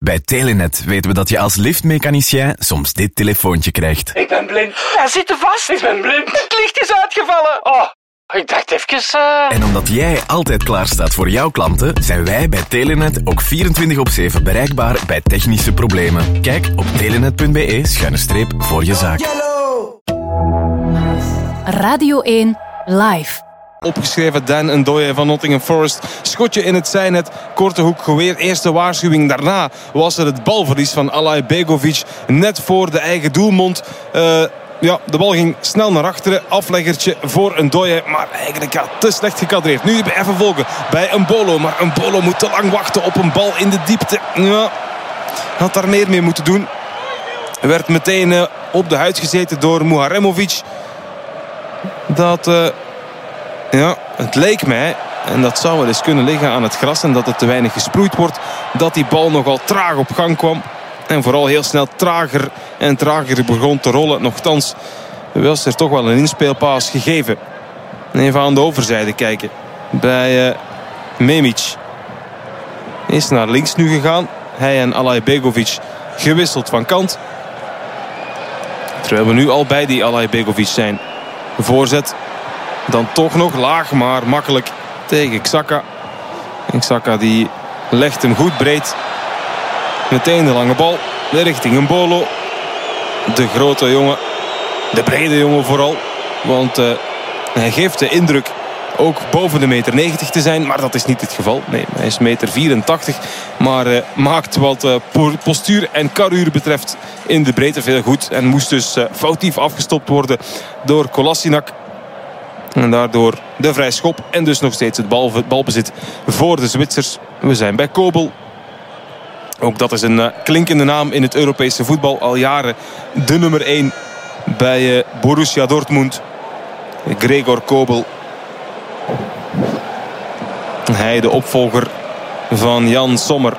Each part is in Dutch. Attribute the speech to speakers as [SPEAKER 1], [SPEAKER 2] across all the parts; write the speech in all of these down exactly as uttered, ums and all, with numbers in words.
[SPEAKER 1] Bij Telenet weten we dat je als liftmechanicien soms dit telefoontje krijgt.
[SPEAKER 2] Ik ben blind. Hij zit er vast. Ik ben blind. Het licht is uitgevallen. Oh, ik dacht even... Uh...
[SPEAKER 1] En omdat jij altijd klaar staat voor jouw klanten, zijn wij bij Telenet ook vierentwintig op zeven bereikbaar bij technische problemen. Kijk op telenet punt be schuine streep voor je zaak.
[SPEAKER 3] Radio één Live.
[SPEAKER 4] Opgeschreven Dan Ndoye van Nottingham Forest. Schotje in het zijnet. Korte hoek geweer. Eerste waarschuwing. Daarna was er het balverlies van Alay Begovic. Net voor de eigen doelmond. Uh, ja, de bal ging snel naar achteren. Afleggertje voor Ndoye. Maar eigenlijk ja, te slecht gekadreerd. Nu even volgen bij Mbolo. Maar Mbolo moet te lang wachten op een bal in de diepte. Ja, had daar meer mee moeten doen. Werd meteen uh, op de huid gezeten door Muharemovic. Dat... Uh, Ja, het leek mij, en dat zou wel eens kunnen liggen aan het gras en dat het te weinig gesproeid wordt, dat die bal nogal traag op gang kwam. En vooral heel snel trager en trager begon te rollen. Nochtans was er toch wel een inspeelpaas gegeven. Even aan de overzijde kijken. Bij uh, Memic. Is naar links nu gegaan. Hij en Alay Begovic gewisseld van kant. Terwijl we nu al bij die Alay Begovic zijn. Voorzet. Dan toch nog laag, maar makkelijk tegen Xhaka. En Xhaka die legt hem goed breed. Meteen de lange bal richting Mbolo. De grote jongen. De brede jongen vooral. Want uh, hij geeft de indruk ook boven de meter negentig te zijn. Maar dat is niet het geval. Nee, hij is meter vierentachtig. Maar uh, maakt wat uh, postuur en karuur betreft in de breedte veel goed. En moest dus uh, foutief afgestopt worden door Kolasinac. En daardoor de vrij schop en dus nog steeds het bal, balbezit voor de Zwitsers. We zijn bij Kobel. Ook dat is een uh, klinkende naam in het Europese voetbal. Al jaren de nummer één bij uh, Borussia Dortmund. Gregor Kobel. Hij de opvolger van Jan Sommer.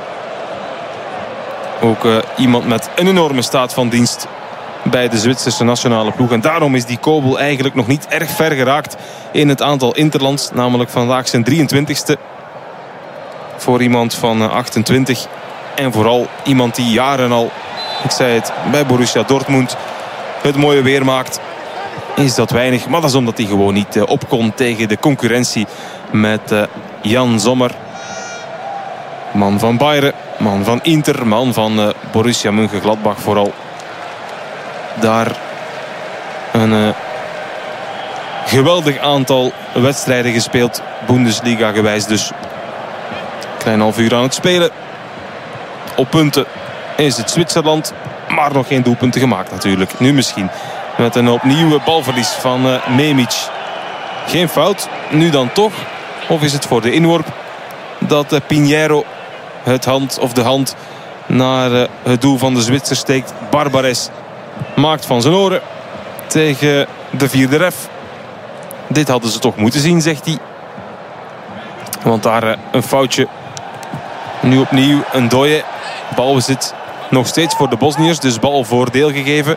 [SPEAKER 4] Ook uh, iemand met een enorme staat van dienst bij de Zwitserse nationale ploeg. En daarom is die Kobel eigenlijk nog niet erg ver geraakt in het aantal interlands. Namelijk vandaag zijn drieëntwintigste. Voor iemand van achtentwintig. En vooral iemand die jaren al, ik zei het, bij Borussia Dortmund het mooie weer maakt. Is dat weinig. Maar dat is omdat hij gewoon niet op kon tegen de concurrentie met uh, Jan Sommer. Man van Bayern, man van Inter, man van uh, Borussia Mönchengladbach vooral. Daar een uh, geweldig aantal wedstrijden gespeeld. Bundesliga gewijs dus. Klein half uur aan het spelen. Op punten is het Zwitserland. Maar nog geen doelpunten gemaakt natuurlijk. Nu misschien met een opnieuw balverlies van uh, Memic. Geen fout. Nu dan toch. Of is het voor de inworp dat uh, Pinheiro het hand of de hand naar uh, het doel van de Zwitser steekt. Barbares maakt van zijn oren tegen de vierde ref. Dit hadden ze toch moeten zien, zegt hij. Want daar uh, een foutje. Nu opnieuw Ndoye. Balbezit nog steeds voor de Bosniërs. Dus balvoordeel gegeven.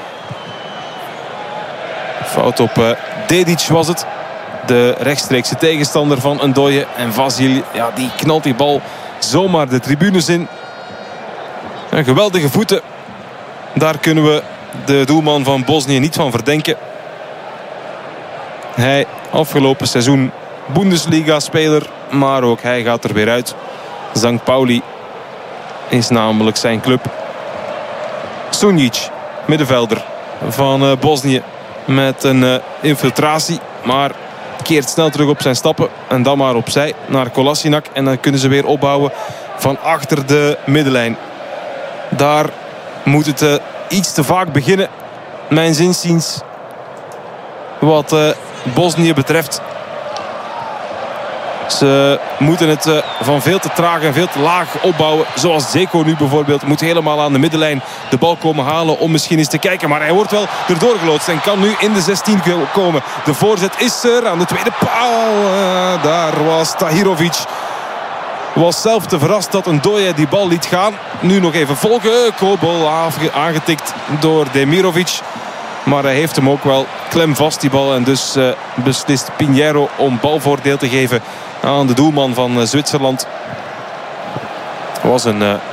[SPEAKER 4] Fout op uh, Dedic was het. De rechtstreekse tegenstander van Ndoye. En Vasil, ja, die knalt die bal zomaar de tribunes in. Een geweldige voeten. Daar kunnen we de doelman van Bosnië niet van verdenken. Hij afgelopen seizoen Bundesliga-speler. Maar ook hij gaat er weer uit. Sankt Pauli is namelijk zijn club. Sunjic, middenvelder van uh, Bosnië. Met een uh, infiltratie. Maar keert snel terug op zijn stappen. En dan maar opzij naar Kolasinac. En dan kunnen ze weer opbouwen van achter de middenlijn. Daar moet het uh, iets te vaak beginnen. Mijn zinziens. Wat uh, Bosnië betreft. Ze moeten het uh, van veel te traag en veel te laag opbouwen. Zoals Zeko nu bijvoorbeeld. Moet helemaal aan de middenlijn de bal komen halen om misschien eens te kijken. Maar hij wordt wel erdoor geloodst en kan nu in de zestien komen. De voorzet is er aan de tweede paal. Uh, daar was Tahirovic. Was zelf te verrast dat Ndoye die bal liet gaan. Nu nog even volgen. Kobel aangetikt door Demirovic. Maar hij heeft hem ook wel klem vast die bal. En dus uh, beslist Pinheiro om balvoordeel te geven aan de doelman van uh, Zwitserland. Was een uh,